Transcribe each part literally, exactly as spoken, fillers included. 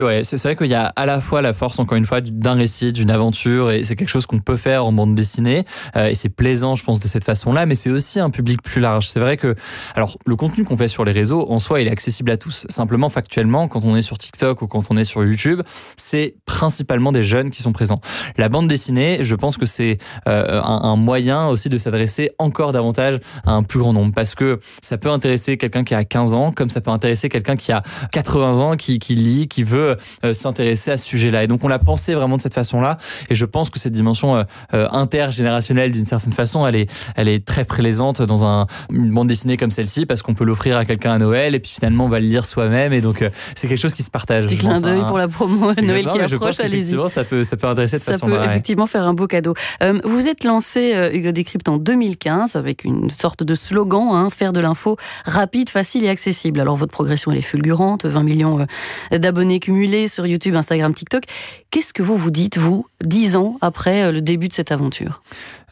Ouais, c'est, c'est vrai qu'il y a à la fois la force, encore une fois, d'un récit, d'une aventure, et c'est quelque chose qu'on peut faire en bande dessinée, euh, et c'est plaisant, je pense, de cette façon-là, mais c'est aussi un public plus large. C'est vrai que, alors, le contenu qu'on fait sur les réseaux, en soi, il est accessible à tous. Simplement, factuellement, quand on est sur TikTok ou quand on est sur YouTube, c'est principalement des jeunes qui sont présents. La bande dessinée, je pense que c'est euh, un, un moyen aussi de s'adresser encore davantage à un plus grand nombre, parce que ça peut intéresser quelqu'un qui a quinze ans, comme ça peut intéresser quelqu'un qui a quatre-vingts ans, qui, qui lit, qui veut Euh, s'intéresser à ce sujet-là. Et donc on l'a pensé vraiment de cette façon-là, et je pense que cette dimension euh, euh, intergénérationnelle, d'une certaine façon, elle est, elle est très plaisante dans un, une bande dessinée comme celle-ci, parce qu'on peut l'offrir à quelqu'un à Noël, et puis finalement on va le lire soi-même, et donc euh, c'est quelque chose qui se partage. Petit clin d'œil pour la promo à Noël qui je approche, pense allez-y. Ça peut, ça peut intéresser de ça façon-là. Ça peut effectivement ouais. faire un beau cadeau. Euh, vous êtes lancé, euh, Hugo Décrypte, en deux mille quinze, avec une sorte de slogan, hein, faire de l'info rapide, facile et accessible. Alors votre progression, elle est fulgurante, vingt millions euh, d'abonnés cumulés sur YouTube, Instagram, TikTok. Qu'est-ce que vous vous dites, vous, dix ans après le début de cette aventure ?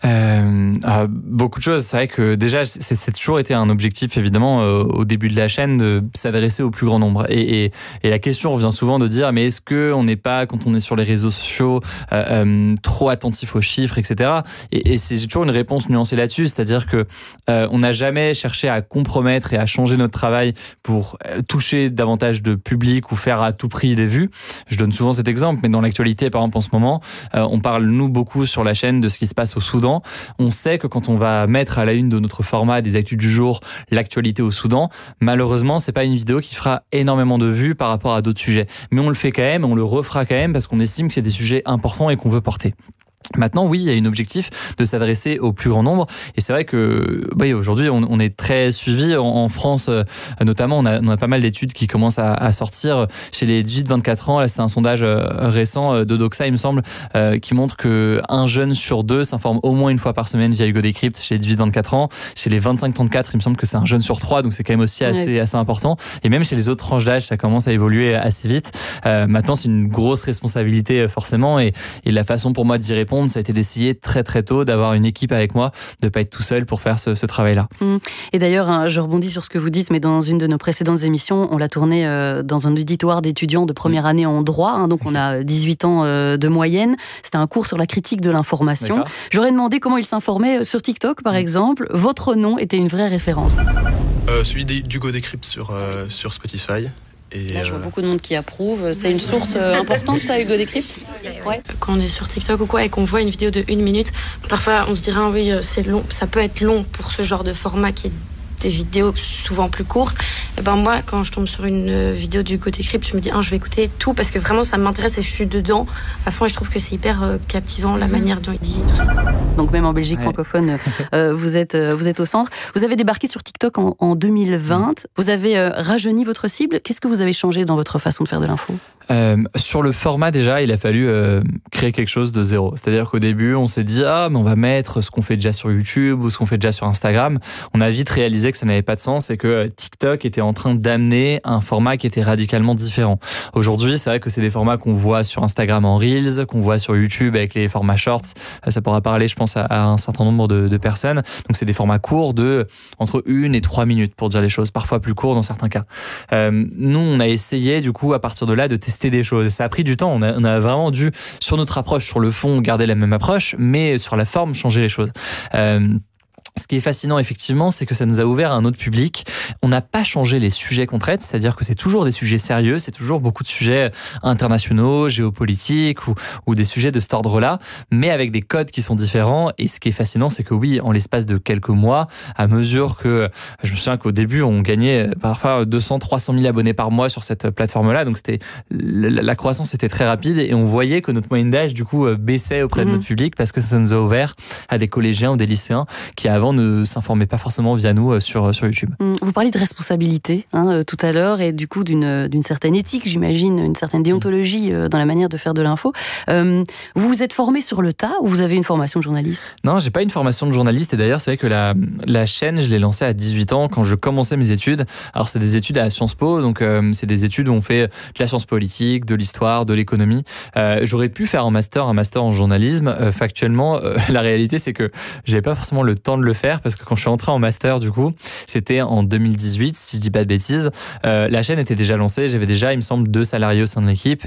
Euh, euh, beaucoup de choses. C'est vrai que déjà, c'est, c'est toujours été un objectif, évidemment, euh, au début de la chaîne, de s'adresser au plus grand nombre. Et, et, et la question revient souvent de dire, mais est-ce qu'on n'est pas, quand on est sur les réseaux sociaux, euh, euh, trop attentif aux chiffres, et cetera. Et, et c'est toujours une réponse nuancée là-dessus, c'est-à-dire que euh, on n'a jamais cherché à compromettre et à changer notre travail pour euh, toucher davantage de public ou faire à tout prix des vues. Je donne souvent cet exemple, mais dans l'actualité, par exemple, en ce moment, euh, on parle, nous, beaucoup sur la chaîne de ce qui se passe au Soudan. On sait que quand on va mettre à la une de notre format des actus du jour l'actualité au Soudan, malheureusement, c'est pas une vidéo qui fera énormément de vues par rapport à d'autres sujets. Mais on le fait quand même, on le refera quand même parce qu'on estime que c'est des sujets importants et qu'on veut porter. Maintenant, oui, il y a un objectif de s'adresser au plus grand nombre, et c'est vrai que oui, aujourd'hui, on, on est très suivi en, en France, euh, notamment. On a, on a pas mal d'études qui commencent à, à sortir chez les dix-huit vingt-quatre ans. Là, c'est un sondage euh, récent euh, de Doxa, il me semble, euh, qui montre que un jeune sur deux s'informe au moins une fois par semaine via Hugo Décrypte chez les dix-huit vingt-quatre ans. Chez les vingt-cinq trente-quatre, il me semble que c'est un jeune sur trois, donc c'est quand même aussi assez, ouais. assez important. Et même chez les autres tranches d'âge, ça commence à évoluer assez vite. Euh, maintenant, c'est une grosse responsabilité forcément, et, et la façon pour moi d'y répondre, ça a été d'essayer très très tôt d'avoir une équipe avec moi, de ne pas être tout seul pour faire ce, ce travail-là. Et d'ailleurs, je rebondis sur ce que vous dites, mais dans une de nos précédentes émissions, on l'a tourné dans un auditoire d'étudiants de première année en droit, hein, donc on a dix-huit ans de moyenne. C'était un cours sur la critique de l'information. D'accord. J'aurais demandé comment ils s'informaient sur TikTok, par exemple. Votre nom était une vraie référence. Euh, celui d'Hugo Décrypte sur, euh, sur Spotify. Et Là, je vois beaucoup de monde qui approuve. C'est une source importante, ça, Hugo Décrypte ? Ouais. Quand on est sur TikTok ou quoi et qu'on voit une vidéo de une minute, parfois on se dirait ah oui, c'est long, ça peut être long pour ce genre de format qui est des vidéos souvent plus courtes. Et ben moi, quand je tombe sur une vidéo d'Hugo Décrypte, je me dis ah, je vais écouter tout parce que vraiment ça m'intéresse et je suis dedans à fond et je trouve que c'est hyper euh, captivant la manière dont il dit et tout ça. Donc même en Belgique ouais. francophone, euh, vous êtes euh, vous êtes au centre. Vous avez débarqué sur TikTok en, en deux mille vingt. Mmh. Vous avez euh, rajeuni votre cible. Qu'est-ce que vous avez changé dans votre façon de faire de l'info ? Euh, sur le format, déjà, il a fallu euh, créer quelque chose de zéro. C'est-à-dire qu'au début, on s'est dit ah, mais on va mettre ce qu'on fait déjà sur YouTube ou ce qu'on fait déjà sur Instagram. On a vite réalisé que ça n'avait pas de sens et que TikTok était en train d'amener un format qui était radicalement différent. Aujourd'hui, c'est vrai que c'est des formats qu'on voit sur Instagram en Reels, qu'on voit sur YouTube avec les formats Shorts. Ça pourra parler, je pense, à, à un certain nombre de, de personnes. Donc, c'est des formats courts de entre une et trois minutes pour dire les choses, parfois plus courts dans certains cas. Euh, nous, on a essayé, du coup, à partir de là, de tester des choses. Et ça a pris du temps. On a, on a vraiment dû, sur notre approche, sur le fond, garder la même approche, mais sur la forme, changer les choses. Euh, Ce qui est fascinant, effectivement, c'est que ça nous a ouvert à un autre public. On n'a pas changé les sujets qu'on traite, c'est-à-dire que c'est toujours des sujets sérieux, c'est toujours beaucoup de sujets internationaux, géopolitiques ou, ou des sujets de cet ordre-là, mais avec des codes qui sont différents. Et ce qui est fascinant, c'est que oui, en l'espace de quelques mois, à mesure que, je me souviens qu'au début, on gagnait parfois deux cents, trois cent mille abonnés par mois sur cette plateforme-là, donc c'était, la croissance était très rapide et on voyait que notre moyenne d'âge, du coup, baissait auprès de notre public parce que ça nous a ouvert à des collégiens ou des lycéens qui avant ne s'informaient pas forcément via nous sur, sur YouTube. Vous parliez de responsabilité hein, tout à l'heure et du coup d'une, d'une certaine éthique, j'imagine, une certaine déontologie dans la manière de faire de l'info. Euh, vous vous êtes formé sur le tas ou vous avez une formation de journaliste ? Non, j'ai pas une formation de journaliste et d'ailleurs c'est vrai que la, la chaîne, je l'ai lancée à dix-huit ans quand je commençais mes études. Alors c'est des études à Sciences Po, donc euh, c'est des études où on fait de la science politique, de l'histoire, de l'économie. Euh, j'aurais pu faire un master, un master en journalisme. Euh, factuellement, euh, la réalité c'est que j'avais pas forcément le temps de le le faire parce que quand je suis entré en master, du coup, c'était en deux mille dix-huit, si je dis pas de bêtises. Euh, la chaîne était déjà lancée. J'avais déjà, il me semble, deux salariés au sein de l'équipe